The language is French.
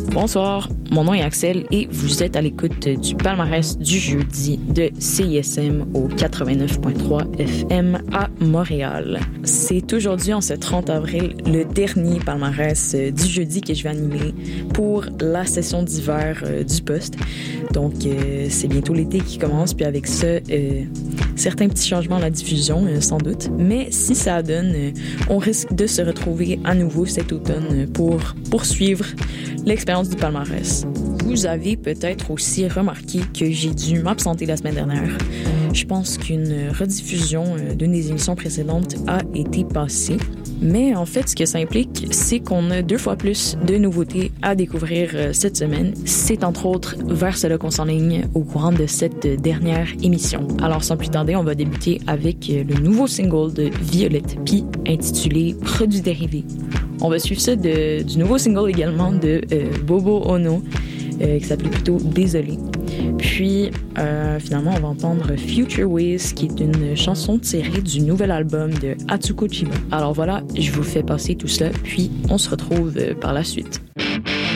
Bonsoir, mon nom est Axel et vous êtes à l'écoute du palmarès du jeudi de CISM au 89.3 FM à Montréal. C'est aujourd'hui, en ce 30 avril, le dernier palmarès du jeudi que je vais animer pour la session d'hiver du poste. Donc, c'est bientôt l'été qui commence, puis avec ça, certains petits changements à la diffusion, sans doute. Mais si ça donne, on risque de se retrouver à nouveau cet automne pour poursuivre l'expérience du palmarès. Vous avez peut-être aussi remarqué que j'ai dû m'absenter la semaine dernière. Je pense qu'une rediffusion d'une des émissions précédentes a été passée. Mais en fait, ce que ça implique, c'est qu'on a 2 fois plus de nouveautés à découvrir cette semaine. C'est entre autres vers cela qu'on s'enligne au courant de cette dernière émission. Alors sans plus tarder, on va débuter avec le nouveau single de Violette P intitulé Produits dérivés. On va suivre ça du nouveau single également de Bobo Ono qui s'appelait plutôt Désolé. Puis, finalement, on va entendre Future Ways, qui est une chanson tirée du nouvel album de Atsuko Chiba. Alors voilà, je vous fais passer tout ça, puis on se retrouve par la suite.